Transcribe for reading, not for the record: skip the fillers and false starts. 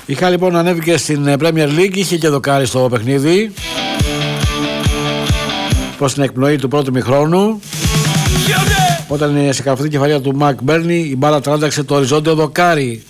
Η Χάλ λοιπόν ανέβηκε στην Premier League, είχε και δοκάρι στο παιχνίδι προς την εκπνοή του πρώτου μηχρόνου. Όταν σε καρφωτή κεφαλιά του Μακ Μπέρνι, η μπάλα τράνταξε το οριζόντιο δοκάρι.